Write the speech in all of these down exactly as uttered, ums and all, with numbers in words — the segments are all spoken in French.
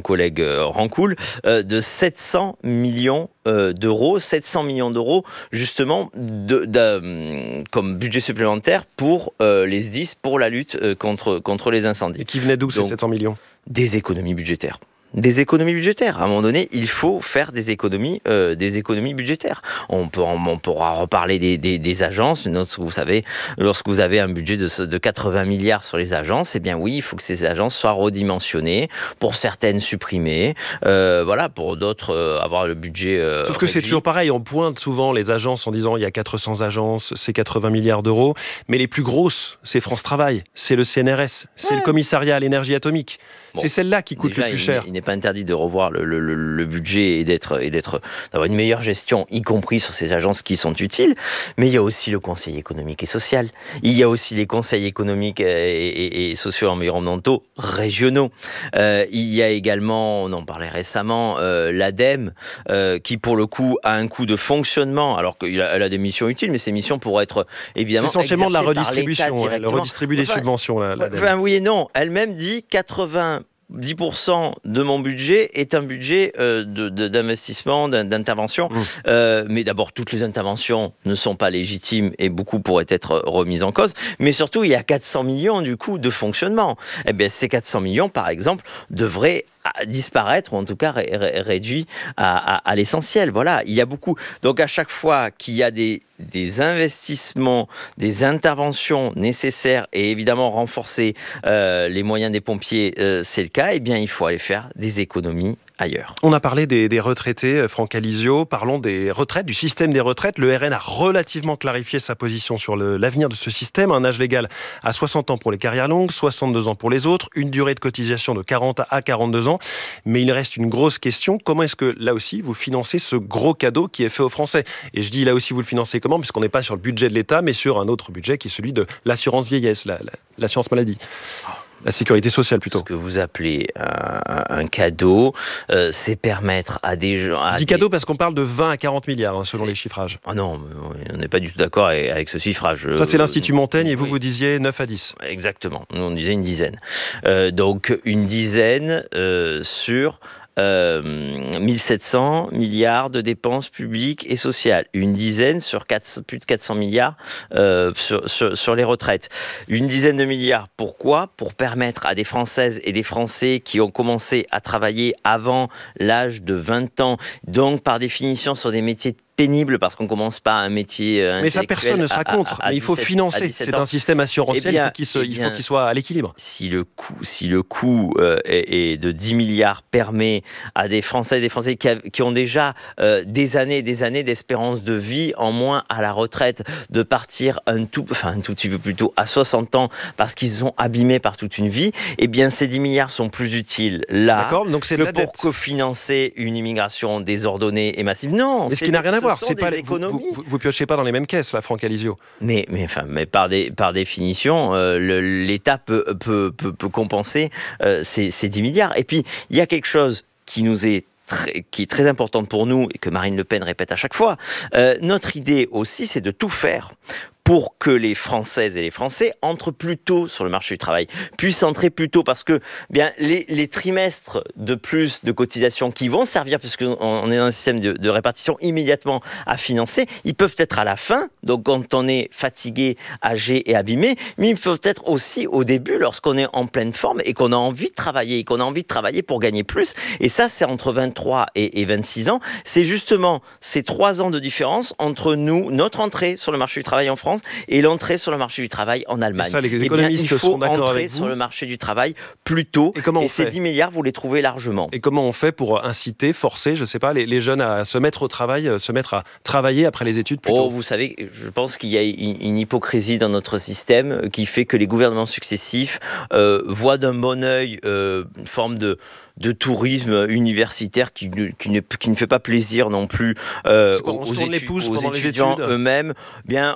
collègue Rancoul, euh, de sept cents millions euh, d'euros, sept cents millions d'euros justement de, de, comme budget supplémentaire pour euh, les S D I S, pour la lutte euh, contre, contre les incendies. Et qui venait d'où ces sept cents millions ? Des économies budgétaires. Des économies budgétaires. À un moment donné, il faut faire des économies, euh, des économies budgétaires. On, peut, on, on pourra reparler des, des, des agences. Mais lorsque vous savez, lorsque vous avez un budget de, de quatre-vingts milliards sur les agences, eh bien oui, il faut que ces agences soient redimensionnées. Pour certaines, supprimées. Euh, voilà, pour d'autres, euh, avoir le budget. Euh, Sauf que réduit. C'est toujours pareil. On pointe souvent les agences en disant il y a quatre cents agences, c'est quatre-vingts milliards d'euros. Mais les plus grosses, c'est France Travail, c'est le C N R S, c'est ouais. le commissariat à l'énergie atomique. Bon, c'est celle-là qui coûte déjà, le plus cher. Il n'est pas interdit de revoir le, le, le budget et d'être, et d'être, d'avoir une meilleure gestion, y compris sur ces agences qui sont utiles. Mais il y a aussi le Conseil économique et social. Il y a aussi les conseils économiques et, et, et socio-environnementaux régionaux. Euh, il y a également, on en parlait récemment, euh, l'ADEME, euh, qui pour le coup a un coût de fonctionnement, alors qu'elle a, elle a des missions utiles, mais ces missions pourraient être évidemment c'est essentiellement de la redistribution, ouais, le redistribue des enfin, subventions. Là, enfin, oui et non. Elle-même dit quatre-vingts dix pour cent de mon budget est un budget euh, de, de, d'investissement, d'intervention. Mmh. Euh, mais d'abord, toutes les interventions ne sont pas légitimes et beaucoup pourraient être remises en cause. Mais surtout, il y a quatre cents millions du coup de fonctionnement. Eh bien, ces quatre cents millions, par exemple, devraient disparaître ou en tout cas ré- ré- réduit à, à, à l'essentiel. Voilà, il y a beaucoup. Donc à chaque fois qu'il y a des, des investissements, des interventions nécessaires et évidemment renforcer euh, les moyens des pompiers, euh, c'est le cas, eh bien il faut aller faire des économies ailleurs. On a parlé des, des retraités, Franck Alizio. Parlons des retraites, du système des retraites. Le R N a relativement clarifié sa position sur le, l'avenir de ce système. Un âge légal à soixante ans pour les carrières longues, soixante-deux ans pour les autres, une durée de cotisation de quarante à quarante-deux ans. Mais il reste une grosse question. Comment est-ce que, là aussi, vous financez ce gros cadeau qui est fait aux Français ? Et je dis là aussi, vous le financez comment ? Puisqu'on n'est pas sur le budget de l'État, mais sur un autre budget qui est celui de l'assurance vieillesse, la, la, l'assurance maladie. La sécurité sociale, plutôt. Ce que vous appelez un, un cadeau, euh, c'est permettre à des gens... À Je dis des... cadeau parce qu'on parle de vingt à quarante milliards, hein, selon c'est... les chiffrages. Ah non, on n'est pas du tout d'accord avec ce chiffrage. Ça, c'est l'Institut Montaigne, et vous, oui. vous disiez neuf à dix. Exactement, nous on disait une dizaine. Euh, donc une dizaine euh, sur... Euh, mille sept cents milliards de dépenses publiques et sociales, une dizaine sur quatre, plus de quatre cents milliards euh, sur, sur, sur les retraites. Une dizaine de milliards, pourquoi ? Pour permettre à des Françaises et des Français qui ont commencé à travailler avant l'âge de vingt ans, donc par définition sur des métiers pénible parce qu'on commence pas un métier euh, mais ça personne ne sera contre à, à, à mais il faut financer, c'est un système assurantiel, eh bien, il, faut qu'il se, eh bien, il faut qu'il soit à l'équilibre. Si le coût, si le coût euh, est, est de dix milliards permet à des Français et des Français qui, a, qui ont déjà euh, des années et des années d'espérance de vie en moins à la retraite de partir un tout, enfin un tout petit peu plus tôt à soixante ans parce qu'ils sont abîmés par toute une vie, eh bien ces dix milliards sont plus utiles là donc c'est que pour cofinancer une immigration désordonnée et massive. Non, mais ce qui n'a rien à voir. C'est pas, vous, vous, vous, vous piochez pas dans les mêmes caisses, là, Franck Alizio. Mais, mais, enfin, mais par, des, par définition, euh, le, l'État peut, peut, peut, peut compenser euh, ces, ces dix milliards. Et puis, il y a quelque chose qui nous est Très, qui est très importante pour nous et que Marine Le Pen répète à chaque fois. Euh, notre idée aussi, c'est de tout faire pour que les Françaises et les Français entrent plus tôt sur le marché du travail, puissent entrer plus tôt, parce que bien les, les trimestres de plus de cotisations qui vont servir, puisqu'on est dans un système de, de répartition immédiatement à financer, ils peuvent être à la fin, donc quand on est fatigué, âgé et abîmé, mais ils peuvent être aussi au début, lorsqu'on est en pleine forme et qu'on a envie de travailler, et qu'on a envie de travailler pour gagner plus, et ça c'est entre vingt-trois et, et vingt-six ans, c'est justement ces trois ans de différence entre nous, notre entrée sur le marché du travail en France, et l'entrée sur le marché du travail en Allemagne. Et ça, les économistes eh bien, il faut sont d'accord entrer avec vous. sur le marché du travail plus tôt. Et, comment on et ces fait dix milliards, vous les trouvez largement. Et comment on fait pour inciter, forcer, je ne sais pas, les, les jeunes à se mettre au travail, se mettre à travailler après les études plus tôt ? Oh, vous savez, je pense qu'il y a une, une hypocrisie dans notre système qui fait que les gouvernements successifs euh, voient d'un bon œil euh, une forme de de tourisme universitaire qui ne, qui ne, qui ne fait pas plaisir non plus euh, quoi, aux, étu- étu- aux pendant étudiants les études. eux-mêmes. Bien,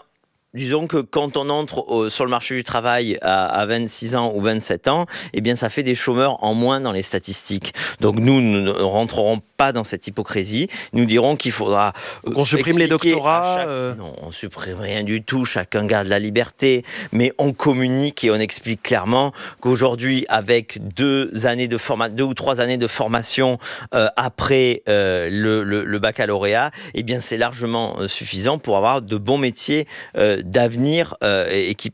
disons que quand on entre au, sur le marché du travail à, à vingt-six ans ou vingt-sept ans, eh bien, ça fait des chômeurs en moins dans les statistiques. Donc, nous, nous ne rentrerons pas dans cette hypocrisie. Nous dirons qu'il faudra... Donc on supprime les doctorats chaque... euh... Non, on supprime rien du tout. Chacun garde la liberté. Mais on communique et on explique clairement qu'aujourd'hui, avec deux années de formation, deux ou trois années de formation euh, après euh, le, le, le baccalauréat, eh bien, c'est largement euh, suffisant pour avoir de bons métiers euh, d'avenir euh, et qui